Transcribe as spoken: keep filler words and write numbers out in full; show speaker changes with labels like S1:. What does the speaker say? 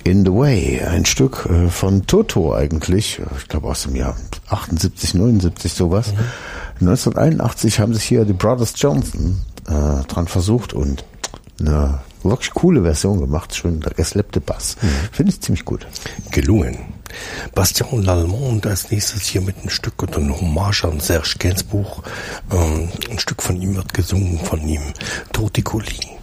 S1: in the Way, ein Stück äh, von Toto eigentlich, ich glaube aus dem Jahr achtundsiebzig, neunundsiebzig sowas. Mhm. neunzehnhunderteinundachtzig haben sich hier die Brothers Johnson äh, dran versucht und eine wirklich coole Version gemacht, schön der gesläppte Bass. Mhm. Finde ich ziemlich gut.
S2: Gelungen. Bastien Lallement als nächstes hier mit einem Stück und eine Hommage an Serge Gainsbourg. Ähm, ein Stück von ihm wird gesungen, von ihm, Torticolis.